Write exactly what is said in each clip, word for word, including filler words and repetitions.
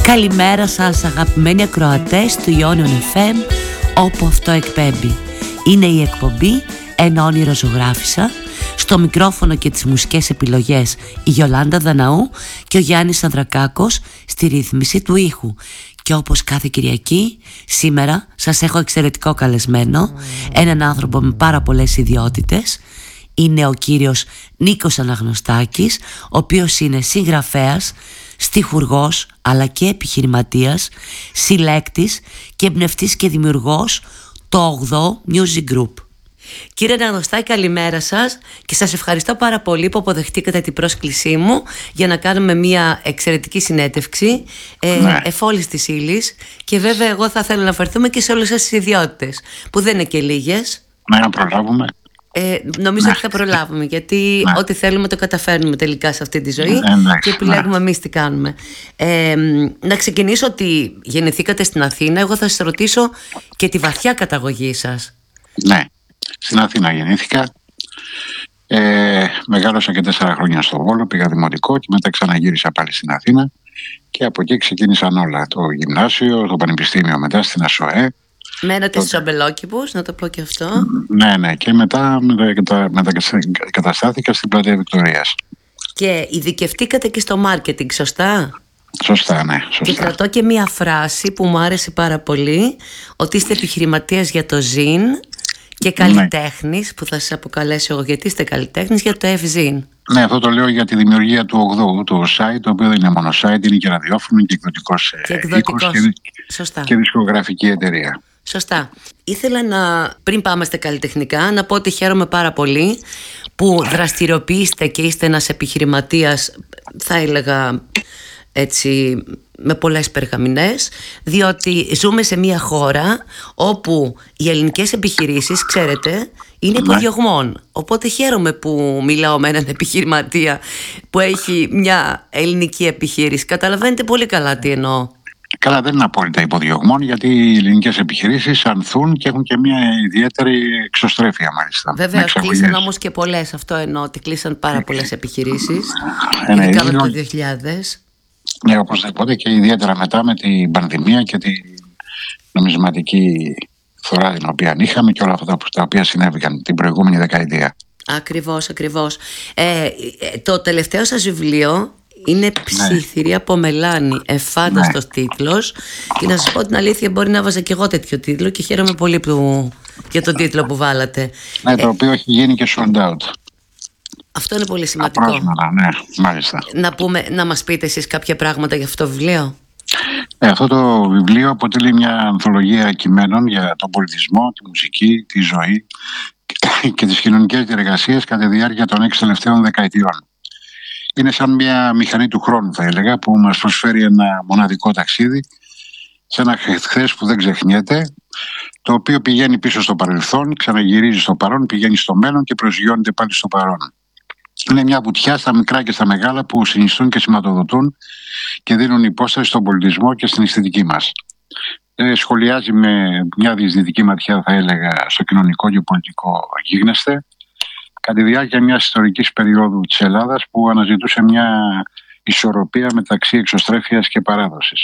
Καλημέρα σας αγαπημένοι ακροατές του Ionion εφ εμ, όπου αυτό εκπέμπει. Είναι η εκπομπή Ένα όνειρο ζωγράφισα. Στο μικρόφωνο και τις μουσικές επιλογές η Γιολάντα Δαναού και ο Γιάννης Ανδρακάκος στη ρύθμιση του ήχου. Και όπως κάθε Κυριακή, σήμερα σας έχω εξαιρετικό καλεσμένο, έναν άνθρωπο με πάρα πολλές ιδιότητες. Είναι ο κύριος Νίκος Αναγνωστάκης, ο οποίος είναι συγγραφέας, στιχουργός αλλά και επιχειρηματίας, συλλέκτης και εμπνευστής και δημιουργός το ογδό Music Group. Κύριε Αναγνωστάκη, καλημέρα σας και σας ευχαριστώ πάρα πολύ που αποδεχτήκατε την πρόσκλησή μου για να κάνουμε μια εξαιρετική συνέντευξη ε, ναι. εφόλης της ύλης, και βέβαια εγώ θα θέλω να αφαιρθούμε και σε όλες τις ιδιότητες που δεν είναι και λίγες. Ναι, να προλάβουμε. Ε, νομίζω ναι. ότι θα προλάβουμε, γιατί ναι. ό,τι θέλουμε το καταφέρνουμε τελικά σε αυτή τη ζωή, ναι, και επιλέγουμε ναι. εμείς τι κάνουμε. ε, Να ξεκινήσω ότι γεννηθήκατε στην Αθήνα. Εγώ θα σας ρωτήσω και τη βαθιά καταγωγή σας. Ναι, στην Αθήνα γεννήθηκα. ε, Μεγάλωσα και τέσσερα χρόνια στο Βόλο, πήγα δημοτικό και μετά ξαναγύρισα πάλι στην Αθήνα. Και από εκεί ξεκίνησαν όλα. Το γυμνάσιο, το πανεπιστήμιο μετά στην ΑΣΟΕ. Μένατε το... στους Αμπελόκηπους, να το πω και αυτό. Ναι, ναι, και μετά μετακαταστάθηκα στην Πλατεία Βικτωρίας. Και ειδικευτήκατε και στο μάρκετινγκ, σωστά? Σωστά, ναι, σωστά. Και κρατώ και μία φράση που μου άρεσε πάρα πολύ, ότι είστε επιχειρηματίας για το Ζιν και καλλιτέχνης, ναι. που θα σας αποκαλέσω εγώ, γιατί είστε καλλιτέχνης για το Ευζιν. Ναι, αυτό το λέω για τη δημιουργία του ογδώ, το site, το οποίο δεν είναι μόνο site, είναι και ραδιόφωνο και εκδοτικός οίκος και, Σωστά. και δισκογραφική εταιρεία. Σωστά. Ήθελα να, πριν πάμε στα καλλιτεχνικά, να πω ότι χαίρομαι πάρα πολύ που δραστηριοποιείστε και είστε ένας επιχειρηματίας, θα έλεγα έτσι, με πολλές περγαμηνές, διότι ζούμε σε μια χώρα όπου οι ελληνικές επιχειρήσεις, ξέρετε, είναι υποδιωγμών. Οπότε χαίρομαι που μιλάω με έναν επιχειρηματία που έχει μια ελληνική επιχείρηση. Καταλαβαίνετε πολύ καλά τι εννοώ. Καλά, δεν είναι απόλυτα υποδιωγμών, γιατί οι ελληνικές επιχειρήσεις ανθούν και έχουν και μια ιδιαίτερη εξωστρέφεια, μάλιστα. Βέβαια, κλείσαν όμως και πολλές. Αυτό εννοώ, ότι κλείσαν πάρα πολλές επιχειρήσεις. Ειδικά με το δύο χιλιάδες. Ναι, οπωσδήποτε, και ιδιαίτερα μετά με την πανδημία και την νομισματική φθορά την οποία είχαμε και όλα αυτά τα οποία συνέβηκαν την προηγούμενη δεκαετία. Ακριβώς, ακριβώς. Ε, το τελευταίο σας βιβλίο είναι Ψήθυρη, ναι. από Μελάνη, εφάνταστος ναι. τίτλος, και να σας πω την αλήθεια, μπορεί να βάζα και εγώ τέτοιο τίτλο και χαίρομαι πολύ που, για τον τίτλο που βάλατε. Ναι, το ε, οποίο έχει γίνει και sold out. Αυτό είναι πολύ σημαντικό. Απρόσμενα, ναι, μάλιστα. Να, πούμε, να μας πείτε εσείς κάποια πράγματα για αυτό το βιβλίο. Ε, αυτό το βιβλίο αποτελεί μια ανθολογία κειμένων για τον πολιτισμό, τη μουσική, τη ζωή και τις κοινωνικές διεργασίες κατά τη διάρκεια των έξι τελευταίων δεκαετιών. Είναι σαν μια μηχανή του χρόνου, θα έλεγα, που μας προσφέρει ένα μοναδικό ταξίδι σε ένα χθες που δεν ξεχνιέται, το οποίο πηγαίνει πίσω στο παρελθόν, ξαναγυρίζει στο παρόν, πηγαίνει στο μέλλον και προσγειώνεται πάλι στο παρόν. Είναι μια βουτιά στα μικρά και στα μεγάλα που συνιστούν και σηματοδοτούν και δίνουν υπόσταση στον πολιτισμό και στην αισθητική μας. Ε, σχολιάζει με μια διεισδυτική ματιά, θα έλεγα, στο κοινωνικό και πολιτικό γίγνεσθε, κατά τη διάρκεια μιας ιστορικής περίοδου της Ελλάδας που αναζητούσε μια ισορροπία μεταξύ εξωστρέφειας και παράδοσης.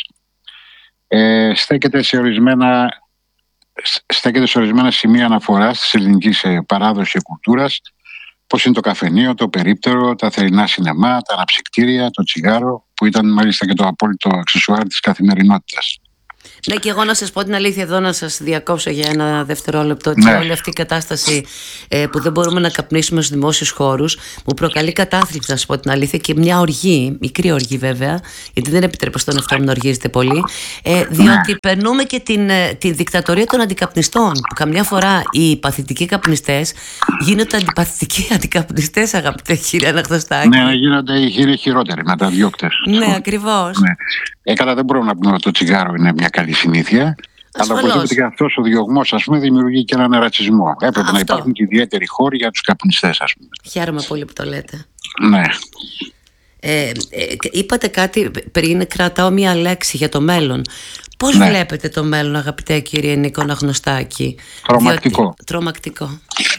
Ε, στέκεται, σε ορισμένα, στέκεται σε ορισμένα σημεία αναφοράς της ελληνικής παράδοσης και κουλτούρας, πώς είναι το καφενείο, το περίπτερο, τα θερινά σινεμά, τα αναψυκτήρια, το τσιγάρο, που ήταν μάλιστα και το απόλυτο αξεσουάρ της καθημερινότητας. Ναι, και εγώ να σας πω την αλήθεια, εδώ να σας διακόψω για ένα δευτερόλεπτο, ότι ναι. όλη αυτή η κατάσταση ε, που δεν μπορούμε να καπνίσουμε στους δημόσιους χώρους μου προκαλεί κατάθλιψη, να σας πω την αλήθεια, και μια οργή, μικρή οργή βέβαια, γιατί δεν επιτρέπω στον εαυτό μου να οργίζεται πολύ, ε, διότι ναι. περνούμε και την, την δικτατορία των αντικαπνιστών, που καμιά φορά οι παθητικοί καπνιστές γίνονται αντιπαθητικοί αντικαπνιστές, αγαπητέ κύριε Αναγνωστάκη. Ναι, γίνονται οι χείροι χειρότεροι μεταδιώκτες. Ναι, ακριβώς. Ναι. Ε, καλά, δεν μπορούμε να πούμε ότι το τσιγάρο είναι μια καλή συνήθεια. Αλλά οπωσδήποτε και αυτός ο διωγμός, ας πούμε, δημιουργεί και έναν ρατσισμό. Έπρεπε αυτό. Να υπάρχουν και ιδιαίτεροι χώροι για τους καπνιστές, ας πούμε. Χαίρομαι πολύ που το λέτε. Ναι. Ε, ε, είπατε κάτι πριν, κρατάω μια λέξη για το μέλλον. Πώς ναι. βλέπετε το μέλλον, αγαπητέ κύριε Νίκο Αναγνωστάκη? Τρομακτικό. Διότι... Τρομακτικό.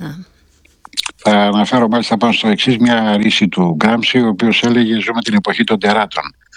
Θα αναφέρω μάλιστα πάνω στο εξής μια ρίση του Γκράμψη, ο οποίος έλεγε: ζούμε την εποχή των τεράτων.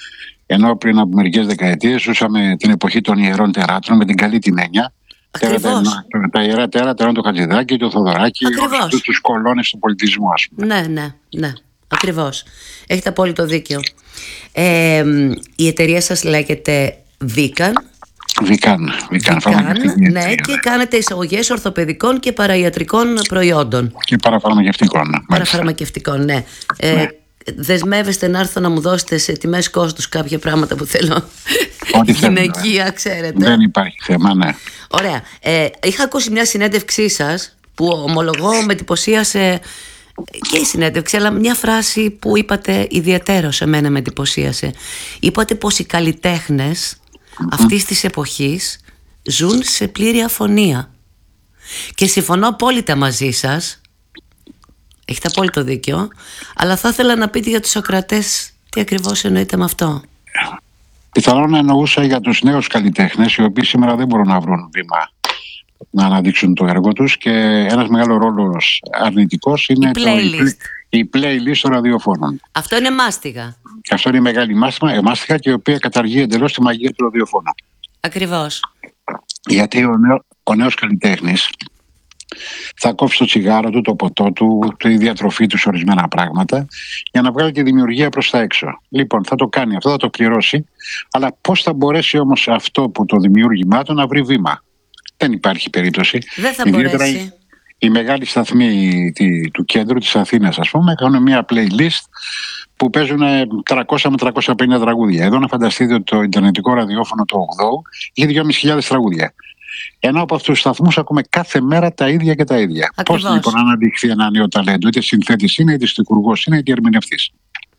Ενώ πριν από μερικές δεκαετίες ζούσαμε την εποχή των ιερών τεράτων με την καλή την έννοια. Ακριβώς. Τα, τα ιερά τέρατα ήταν το Χατζηδάκι, το Θοδωράκι, όλους τους κολώνες του πολιτισμού, ας πούμε. Ναι, ναι, ναι. Ακριβώς. Έχετε απόλυτο δίκιο. Ε, η εταιρεία σας λέγεται Vican. Βικάν, Βικάν, ναι, και κάνετε εισαγωγές ορθοπαιδικών και παραϊατρικών προϊόντων. Και παραφαρμακευτικών. Παραφαρμακευτικών, ναι. Ε, ναι. Δεσμεύεστε να έρθω να μου δώσετε σε τιμές κόστους κάποια πράγματα που θέλω. Ό,τι γυναικεία, ξέρετε. Δεν υπάρχει θέμα, ναι. Ωραία. Ε, είχα ακούσει μια συνέντευξή σας που ομολογώ με εντυπωσίασε και η συνέντευξη, αλλά μια φράση που είπατε ιδιαίτερο εμένα με εντυπωσίασε. Είπατε πως οι καλλιτέχνες αυτής της εποχής ζουν σε πλήρη αφωνία. Και συμφωνώ απόλυτα μαζί σας. Έχετε απόλυτο δίκιο. Αλλά θα ήθελα να πείτε για τους Σωκρατές τι ακριβώς εννοείτε με αυτό. Πιθανόν να εννοούσα για τους νέους καλλιτέχνες, οι οποίοι σήμερα δεν μπορούν να βρουν βήμα να αναδείξουν το έργο τους, και ένας μεγάλος ρόλος αρνητικός είναι η playlist. Το, η playlist των ραδιοφώνων. Αυτό είναι μάστιγα. Αυτό είναι μεγάλη μάστιγα, και η οποία καταργεί εντελώς τη μαγεία του ραδιοφώνου. Ακριβώς. Γιατί ο, νέο, ο νέος καλλιτέχνης θα κόψει το τσιγάρο του, το ποτό του, τη διατροφή του σε ορισμένα πράγματα, για να βγάλει τη δημιουργία προς τα έξω. Λοιπόν, θα το κάνει αυτό, θα το πληρώσει, αλλά πώς θα μπορέσει όμως αυτό που το δημιούργημά του να βρει βήμα? Δεν υπάρχει περίπτωση. Δεν θα μπορέσει. Οι, οι μεγάλοι σταθμοί τη, του κέντρου της Αθήνας, ας πούμε, έχουν μια playlist που παίζουν τριακόσια με τριακόσια πενήντα τραγούδια. Εδώ να φανταστείτε ότι το ιντερνετικό ραδιόφωνο το ογδόου είχε δυόμισι χιλιάδες τραγούδια. Ενώ από αυτούς τους σταθμούς ακούμε κάθε μέρα τα ίδια και τα ίδια. Πώς λοιπόν να αναδειχθεί ένα νέο ταλέντο? Είτε συνθέτης είναι, είτε στιχουργός είναι, είτε ερμηνευτής.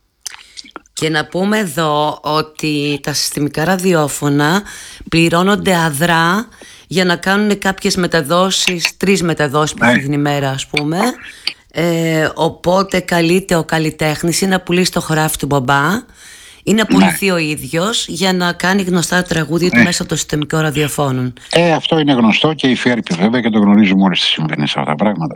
Και να πούμε εδώ ότι τα συστημικά ραδιόφωνα πληρώνονται αδρά για να κάνουν κάποιες μεταδόσεις, τρεις μεταδόσεις που έχει την ημέρα, ας πούμε. Ε, οπότε καλείται ο καλλιτέχνης ή να πουλήσει το χωράφι του μπαμπά ή να πουληθεί ναι. ο ίδιος για να κάνει γνωστά τραγούδια του ναι. μέσα από το συστημικό ραδιοφώνων. Ε, αυτό είναι γνωστό και υφέρπει βέβαια, και το γνωρίζουμε όλες τις συμβαίνει σε αυτά τα πράγματα.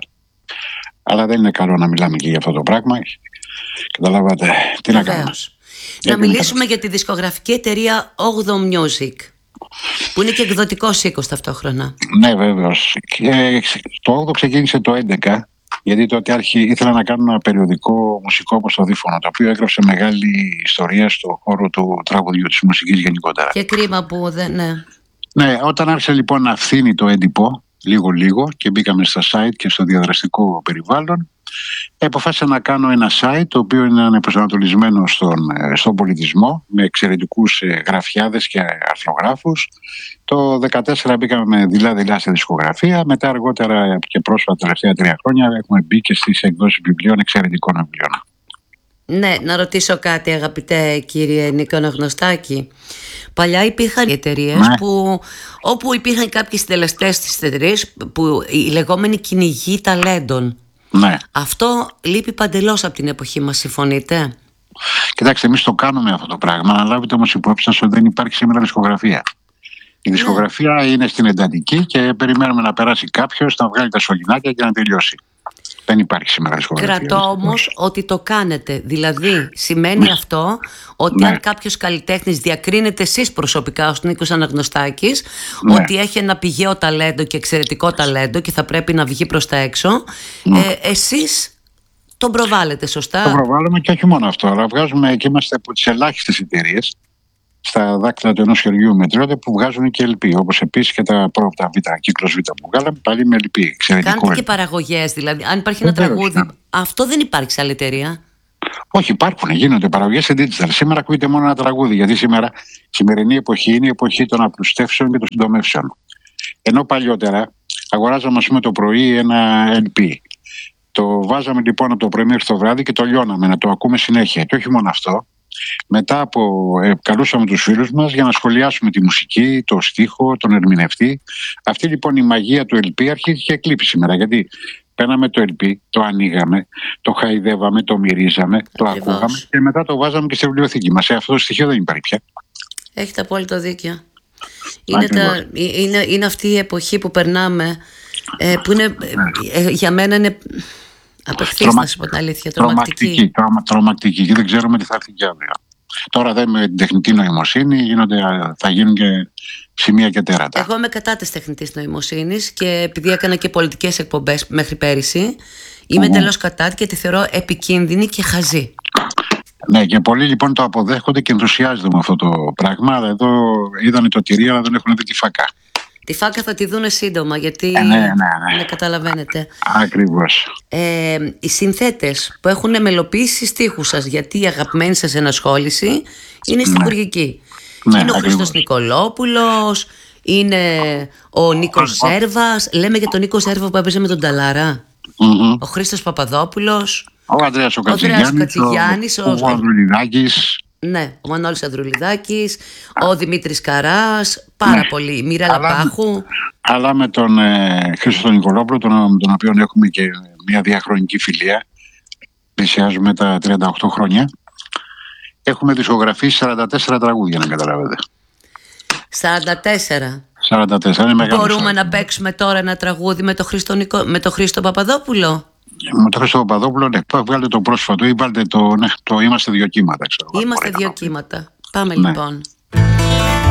Αλλά δεν είναι καλό να μιλάμε και για αυτό το πράγμα. Καταλάβατε τι Βεβαίως. να κάνουμε. Να μιλήσουμε για τη δισκογραφική εταιρεία Ogdo Music, που είναι και εκδοτικός οίκος ταυτόχρονα. Ναι, βέβαιος. Και το Ogdo ξεκίνησε το έντεκα, γιατί τότε άρχι, ήθελα να κάνω ένα περιοδικό μουσικό όπως το Δίφωνο, το οποίο έγραψε μεγάλη ιστορία στον χώρο του τραγουδιού, της μουσικής γενικότερα. Και κρίμα που δεν... Ναι, ναι, όταν άρχισε λοιπόν να φθήνει το έντυπο λίγο-λίγο και μπήκαμε στα site και στο διαδραστικό περιβάλλον, αποφάσισα να κάνω ένα site το οποίο είναι προσανατολισμένο στον, στον πολιτισμό, με εξαιρετικούς γραφιάδες και αρθρογράφους. Το δύο χιλιάδες δεκατέσσερα μπήκαμε δειλά-δειλά στη δισκογραφία. Μετά αργότερα και πρόσφατα, τελευταία τρία χρόνια, έχουμε μπει και στις εκδόσεις βιβλίων, εξαιρετικών βιβλίων. Ναι, να ρωτήσω κάτι, αγαπητέ κύριε Νίκο Αναγνωστάκη. Παλιά υπήρχαν εταιρείες ναι. που, όπου υπήρχαν κάποιοι συντελεστές στις εταιρείες, που οι λεγόμενοι κυνηγοί ταλέντων. Ναι. Αυτό λείπει παντελώς από την εποχή μας, συμφωνείτε? Κοιτάξτε, εμείς το κάνουμε αυτό το πράγμα, αλλά λάβετε όμως υπόψη σας ότι δεν υπάρχει σήμερα δισκογραφία. Η δισκογραφία ναι. είναι στην εντατική και περιμένουμε να περάσει κάποιος, να βγάλει τα σωληνάκια και να τελειώσει. Δεν υπάρχει σήμερα δισκογραφία. Κρατώ όμως ότι το κάνετε. Δηλαδή, σημαίνει αυτό ότι ναι. αν κάποιος καλλιτέχνης διακρίνεται εσείς προσωπικά ως Νίκος Αναγνωστάκης, ναι. ότι έχει ένα πηγαίο ταλέντο και εξαιρετικό ταλέντο και θα πρέπει να βγει προς τα έξω, ναι. ε, εσείς τον προβάλλετε, σωστά? Τον προβάλλουμε, και όχι μόνο αυτό, αλλά βγάζουμε και είμαστε από τις ελάχιστες εταιρείες στα δάκτυλα του ενός χεριού μετριώνται που βγάζουν και ελ πι, όπως επίσης και τα πρώτα β, κύκλος Β που βγάλαμε, πάλι με ελ πι. Εξαιρετικό. Κάνετε και παραγωγές, δηλαδή. Αν υπάρχει ένα τραγούδι, ναι. αυτό δεν υπάρχει σε άλλη εταιρεία. Όχι, υπάρχουν, γίνονται παραγωγές σε digital. Σήμερα ακούγεται μόνο ένα τραγούδι, γιατί σήμερα, σημερινή εποχή είναι η εποχή των απλουστεύσεων και των συντομεύσεων. Ενώ παλιότερα αγοράζαμε, ας πούμε, το πρωί ένα ελ πι. Το βάζαμε λοιπόν από το πρωί μέχρι το βράδυ και το λιώναμε, να το ακούμε συνέχεια. Και όχι μόνο αυτό. Μετά από ε, καλούσαμε τους φίλους μας για να σχολιάσουμε τη μουσική, το στίχο, τον ερμηνευτή. Αυτή λοιπόν η μαγεία του ελ πι αρχίζει και εκλείπει σήμερα, γιατί παίρναμε το ελ πι, το ανοίγαμε, το χαϊδεύαμε, το μυρίζαμε, το Ακριβώς. ακούγαμε και μετά το βάζαμε και στη βιβλιοθήκη μας. Ε, αυτό το στοιχείο δεν υπάρχει πια. Έχετε απόλυτο δίκιο. Είναι, τα, είναι, είναι αυτή η εποχή που περνάμε, ε, που είναι, ε, για μένα είναι απευθείας, να σου πω την αλήθεια, τρομακτική. Τρομακτική, τρομα, τρομακτική και δεν ξέρουμε τι θα έρθει και αύριο. Τώρα δε με την τεχνητή νοημοσύνη γίνονται, θα γίνουν και σημεία και τέρατα. Εγώ είμαι κατά της τεχνητής νοημοσύνης και επειδή έκανα και πολιτικές εκπομπές μέχρι πέρυσι, είμαι Mm-hmm. τελώς κατά και τη θεωρώ επικίνδυνη και χαζή. Ναι, και πολλοί λοιπόν το αποδέχονται και ενθουσιάζονται με αυτό το πράγμα. Αλλά εδώ είδανε το τυρί, αλλά δεν έχουν δει τη φακά. Τη φάκα θα τη δούνε σύντομα, γιατί Ε, ναι, ναι, ναι. ναι, καταλαβαίνετε. Ακριβώς. Ε, οι συνθέτες που έχουν μελοποιήσει στίχους σας, γιατί η αγαπημένη σας ενασχόληση είναι στην Υπουργική. Ναι, Είναι ο ακριβώς. Χρήστος Νικολόπουλος, είναι ο Νίκος Ζέρβας. Λέμε για τον Νίκο Ζέρβα που έπαιζε με τον Ταλαρά. Mm-hmm. Ο Χρήστος Παπαδόπουλος. Ο Ανδρέας ο Ο Ανδρέας Κατσιγιάννης, Κατσιγιάννης, ο, ο- ο Ανδρουλιδάκης. Ναι, ο Μανώλης Ανδρουλιδάκης, ο Δημήτρης Καράς, πάρα Ναι. πολύ. Η Μοίρα Αλλά- Λαπάχου. Αλλά με τον ε, Χρήστο τον Νικολόπουλο, τον, με τον οποίο έχουμε και μια διαχρονική φιλία, πλησιάζουμε τα τριάντα οκτώ χρόνια, έχουμε δισκογραφήσει σαράντα τέσσερα τραγούδια, να καταλάβετε. σαράντα τέσσερα. σαράντα τέσσερα είναι μεγάλο. Μπορούμε να παίξουμε τώρα ένα τραγούδι με τον Χρήστο, Νικο... με τον Χρήστο Παπαδόπουλο. Με τον Χρήστο Παπαδόπουλο, ναι, βγάλτε το πρόσφατο ή βάλτε το, ναι, το Είμαστε δύο κύματα, ξέρω. Είμαστε Μπορεί να δύο το πει. κύματα. Πάμε Ναι. λοιπόν.